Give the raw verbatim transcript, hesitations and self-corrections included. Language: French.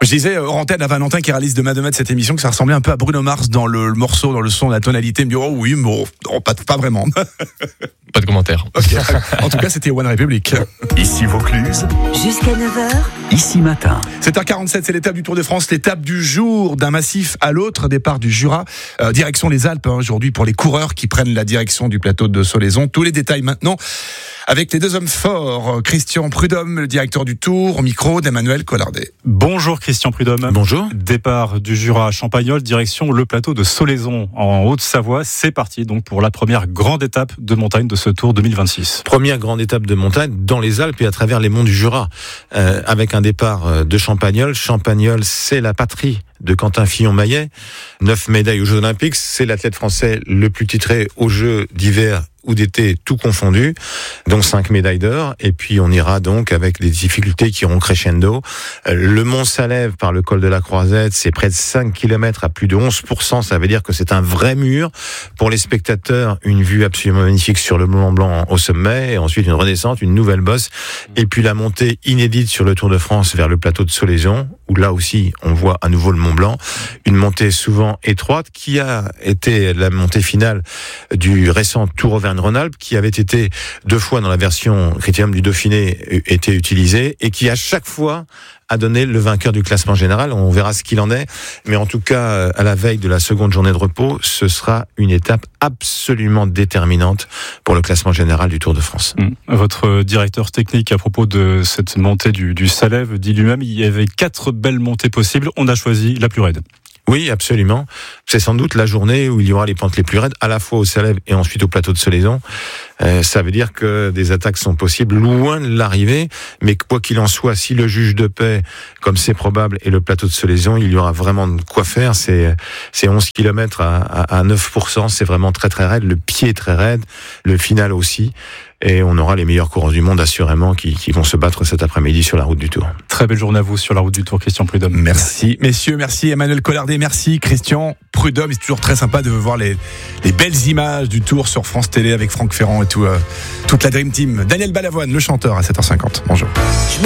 Je disais hors antenne à Valentin qui réalise de de cette émission que ça ressemblait un peu à Bruno Mars dans le, le morceau, dans le son, la tonalité. Il me dit oh oui, mais bon, non, pas, pas vraiment. Pas de commentaire. Okay. En tout cas, c'était One Republic. Ici Vaucluse. Jusqu'à neuf heures. Ici matin. sept heures quarante-sept, c'est l'étape du Tour de France, l'étape du jour d'un massif à l'autre, départ du Jura, euh, direction les Alpes hein, aujourd'hui pour les coureurs qui prennent la direction du plateau de Solaizon. Tous les détails maintenant avec les deux hommes forts, Christian Prudhomme, le directeur du Tour, au micro d'Emmanuel Collardet. Bonjour Christian Prudhomme. Bonjour. Départ du Jura à Champagnole, direction le plateau de Solaizon en Haute-Savoie. C'est parti donc pour la première grande étape de montagne de ce Tour deux mille vingt-six. Première grande étape de montagne dans les Alpes et à travers les monts du Jura, euh, avec un départ de Champagnole. Champagnole, c'est la patrie de Quentin Fillon-Maillet. Neuf médailles aux Jeux Olympiques. C'est l'athlète français le plus titré aux Jeux d'hiver ou d'été, tout confondu, donc cinq médailles d'or, et puis on ira donc avec des difficultés qui iront crescendo. Le mont Salève par le col de la Croisette, c'est près de cinq kilomètres à plus de onze pour cent, ça veut dire que c'est un vrai mur. Pour les spectateurs, une vue absolument magnifique sur le Mont Blanc au sommet, et ensuite une redescente, une nouvelle bosse, et puis la montée inédite sur le Tour de France vers le plateau de Solaizon, où là aussi on voit à nouveau le Mont Blanc, une montée souvent étroite, qui a été la montée finale du récent Tour Auvergne-Rhône-Alpes, qui avait été deux fois dans la version Critérium du Dauphiné été utilisé et qui à chaque fois a donné le vainqueur du classement général. On verra ce qu'il en est, mais en tout cas à la veille de la seconde journée de repos, ce sera une étape absolument déterminante pour le classement général du Tour de France. Mmh. Votre directeur technique à propos de cette montée du, du Salève dit lui-même il y avait quatre belles montées possibles, on a choisi la plus raide. Oui, absolument. C'est sans doute la journée où il y aura les pentes les plus raides, à la fois au Salève et ensuite au plateau de Solaizon. Euh, ça veut dire que des attaques sont possibles loin de l'arrivée, mais quoi qu'il en soit, si le juge de paix, comme c'est probable, est le plateau de Solaizon, il y aura vraiment de quoi faire. C'est, c'est onze kilomètres à, à, à neuf pour cent, c'est vraiment très très raide. Le pied est très raide, le final aussi. Et on aura les meilleurs coureurs du monde, assurément, qui, qui vont se battre cet après-midi sur la route du Tour. Très belle journée à vous sur la route du Tour, Christian Prudhomme. Merci, messieurs, merci Emmanuel Collardet, merci Christian Prudhomme. C'est toujours très sympa de voir les, les belles images du Tour sur France Télé avec Franck Ferrand et tout, euh, toute la Dream Team. Daniel Balavoine, le chanteur, à sept heures cinquante. Bonjour.